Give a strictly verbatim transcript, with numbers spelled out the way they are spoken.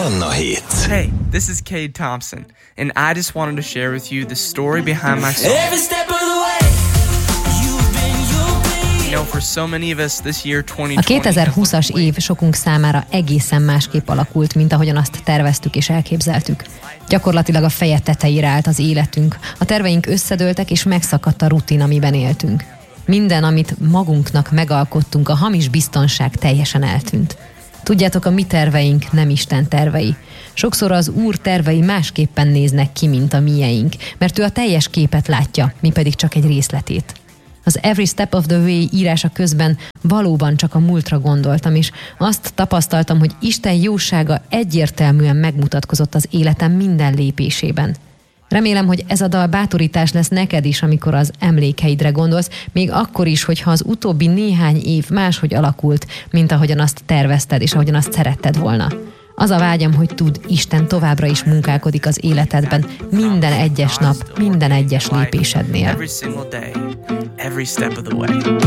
Manna Hits. Hey, this is Cade Thompson, and I just wanted to share with you the story behind my song. Every step of the way, you've been, you've been. You know, for so many of us this year twenty A twenty. kétezer-húszas év sokunk számára egészen másképp alakult, mint ahogyan azt terveztük és elképzeltük. Gyakorlatilag a feje tetejére állt az életünk, a terveink összedőltek és megszakadt a rutin, amiben éltünk. Minden, amit magunknak megalkottunk, a hamis biztonság teljesen eltűnt. Tudjátok, a mi terveink nem Isten tervei. Sokszor az Úr tervei másképpen néznek ki, mint a mieink, mert ő a teljes képet látja, mi pedig csak egy részletét. Az Every Step of the Way írása közben valóban csak a múltra gondoltam, és azt tapasztaltam, hogy Isten jósága egyértelműen megmutatkozott az életem minden lépésében. Remélem, hogy ez a dal bátorítás lesz neked is, amikor az emlékeidre gondolsz, még akkor is, hogyha az utóbbi néhány év máshogy alakult, mint ahogyan azt tervezted, és ahogyan azt szeretted volna. Az a vágyam, hogy tudd, Isten továbbra is munkálkodik az életedben, minden egyes nap, minden egyes lépésednél. Every single day, every step of the way.